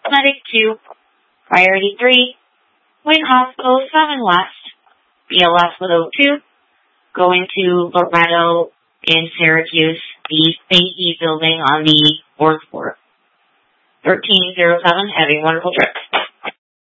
Medic 2, Priority 3, Wayne Hospital 7 West, BLS 102, going to Loretto in Syracuse, the Fahey building on the 4th floor. 1307, have a wonderful trip.